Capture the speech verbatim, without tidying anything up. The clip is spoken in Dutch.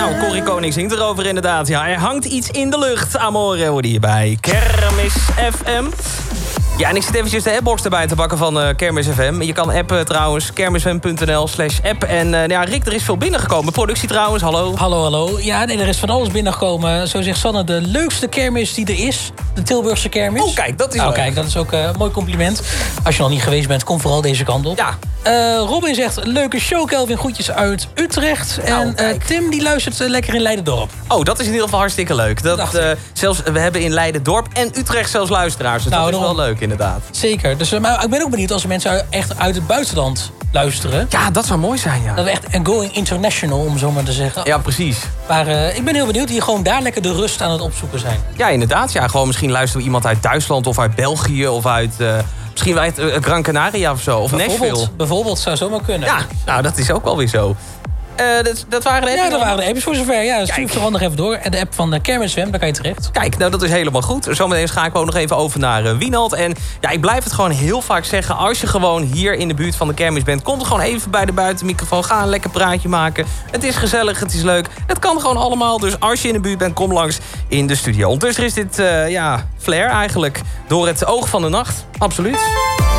Nou, Corrie Koning zingt erover inderdaad. Ja, er hangt iets in de lucht. Amore hoorde je bij Kermis F M. Ja, en ik zit eventjes de appbox erbij te pakken van uh, Kermis F M. Je kan appen trouwens, kermisfm.nl slash app. En uh, ja, Rick, er is veel binnengekomen. Productie trouwens, hallo. Hallo, hallo. Ja, nee, er is van alles binnengekomen. Zo zegt Sanne, de leukste kermis die er is. De Tilburgse kermis. Oh, kijk, dat is nou, leuk. Kijk, dat is ook uh, een mooi compliment. Als je nog niet geweest bent, kom vooral deze kant op. Ja. Uh, Robin zegt, leuke show, Kelvin. Groetjes uit Utrecht. Nou, en uh, Tim, die luistert uh, lekker in Leidendorp. Oh, dat is in ieder geval hartstikke leuk. Dat, Dacht uh, zelfs, we hebben in Leidendorp en Utrecht zelfs luisteraars. Dus nou, dat is daarom... wel leuk, inderdaad. Zeker. Dus, uh, maar ik ben ook benieuwd als er mensen echt uit het buitenland luisteren. Ja, dat zou mooi zijn, ja. Dat we echt een going international, om zo maar te zeggen. Ja, precies. Maar uh, ik ben heel benieuwd die gewoon daar lekker de rust aan het opzoeken zijn. Ja, inderdaad. Ja, gewoon misschien luisteren we iemand uit Duitsland of uit België of uit... Uh, misschien uit uh, Gran Canaria of zo. Of Nashville. Bijvoorbeeld, zou zomaar kunnen. Ja, nou, dat is ook wel weer zo. Uh, dat, dat waren de appjes? Ja, dat waren de appjes voor zover. Ja, stuur het toch nog even door. En de app van de Kermis F M, daar kan je terecht. Kijk, nou dat is helemaal goed. Zometeen schakelen we ook nog even over naar uh, Wienald. En ja, ik blijf het gewoon heel vaak zeggen. Als je gewoon hier in de buurt van de kermis bent, kom er gewoon even bij de buitenmicrofoon. Ga een lekker praatje maken. Het is gezellig, het is leuk. Het kan gewoon allemaal. Dus als je in de buurt bent, kom langs in de studio. Ondertussen is dit, uh, ja, Flair eigenlijk. Door het oog van de nacht. Absoluut.